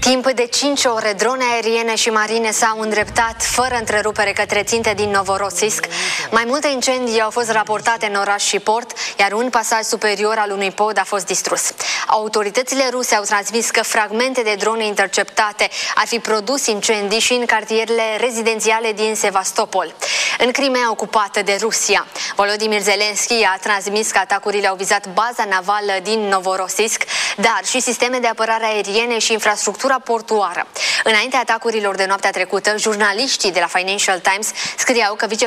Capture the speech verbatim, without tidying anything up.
Timp de cinci ore, drone aeriene și marine s-au îndreptat fără întrerupere către ținte din Novorossiysk. Mai multe incendii au fost raportate în oraș și port, iar un pasaj superior al unui pod a fost distrus. Autoritățile ruse au transmis că fragmente de drone interceptate ar fi produs incendii și în cartierele rezidențiale din Sevastopol, în Crimea ocupată de Rusia. Volodymyr Zelensky a transmis că atacurile au vizat baza navală din Novorossiysk, dar și sisteme de apărare aeriene și infrastructura portuară. Înainte atacurilor de noaptea trecută, jurnaliștii de la Financial Times scriau că vice